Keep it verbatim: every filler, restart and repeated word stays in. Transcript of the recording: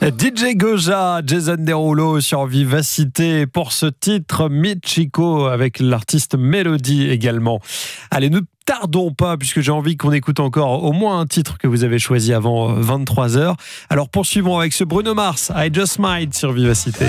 D J Goja, Jason Derulo sur Vivacité pour ce titre Michiko avec l'artiste Mélodie également. Allez, ne tardons pas puisque j'ai envie qu'on écoute encore au moins un titre que vous avez choisi avant vingt-trois heures. Alors poursuivons avec ce Bruno Mars, I Just Might sur Vivacité.